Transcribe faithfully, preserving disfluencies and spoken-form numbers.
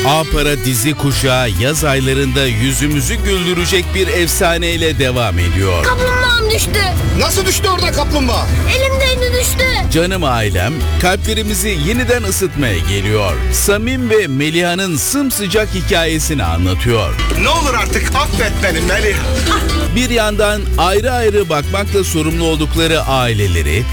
A-Para dizi kuşağı yaz aylarında yüzümüzü güldürecek bir efsaneyle devam ediyor. Kaplumbağam düştü. Nasıl düştü orada kaplumbağa? Elimdeydi düştü. Canım ailem kalplerimizi yeniden ısıtmaya geliyor. Samim ve Meliha'nın sımsıcak hikayesini anlatıyor. Ne olur artık affet beni Melih. Bir yandan ayrı ayrı bakmakla sorumlu oldukları aileleri,